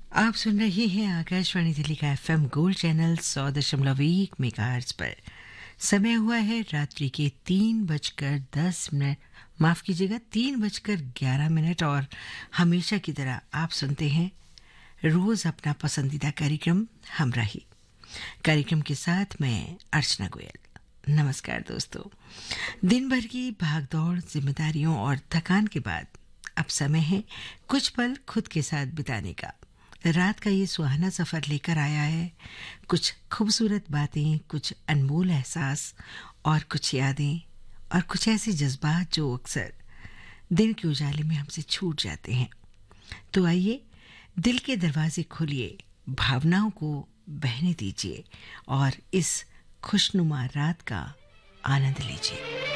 आप सुन रहे हैं आकाशवाणी दिल्ली का एफएम गोल्ड चैनल 100.1 मेगाहर्ट्ज पर। समय हुआ है रात्रि के 3:10। माफ कीजिएगा, 3:11। और हमेशा की तरह आप सुनते हैं रोज अपना पसंदीदा कार्यक्रम हमराही। कार्यक्रम के साथ मैं अर्चना गोयल। नमस्कार दोस्तों। दिन भर की भागदौड़, जिम्मेदारियों और थकान के बाद अब समय है कुछ पल खुद के साथ बिताने का। रात का ये सुहाना सफर लेकर आया है कुछ खूबसूरत बातें, कुछ अनमोल एहसास और कुछ यादें और कुछ ऐसे जज्बात जो अक्सर दिन के उजाले में हमसे छूट जाते हैं। तो आइए दिल के दरवाजे खोलिए, भावनाओं को बहने दीजिए और इस खुशनुमा रात का आनंद लीजिए।